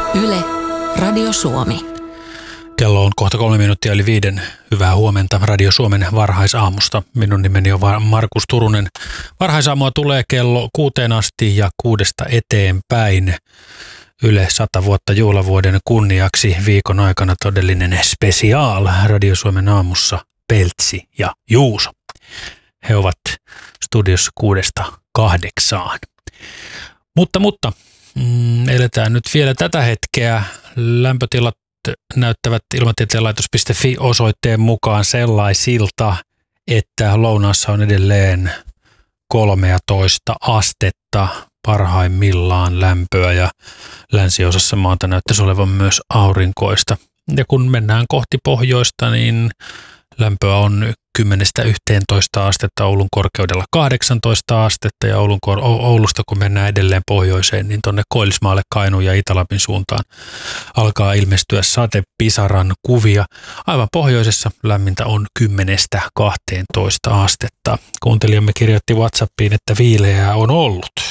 Yle, Radio Suomi. Kello on kohta 3 minuuttia yli 5. Hyvää huomenta Radio Suomen varhaisaamusta. Minun nimeni on Markus Turunen. Varhaisaamua tulee kello 6 asti ja 6 eteenpäin. Yle 100 vuotta juhlavuoden kunniaksi viikon aikana todellinen spesiaal Radio Suomen aamussa Peltsi ja Juuso. He ovat studiossa 6-8. Mutta eletään nyt vielä tätä hetkeä. Lämpötilat näyttävät ilmatieteen-laitos.fi-osoitteen mukaan sellaisilta, että lounaassa on edelleen 13 astetta parhaimmillaan lämpöä ja länsiosassa maata näyttäisi olevan myös aurinkoista. Ja kun mennään kohti pohjoista, niin lämpöä on 10-11 astetta, Oulun korkeudella 18 astetta ja Oulusta kun mennään edelleen pohjoiseen, niin tuonne Koillismaalle, Kainuun ja Itä-Lapin suuntaan alkaa ilmestyä satepisaran kuvia. Aivan pohjoisessa lämmintä on 10-12 astetta. Kuuntelijamme kirjoitti WhatsAppiin, että viileää on ollut.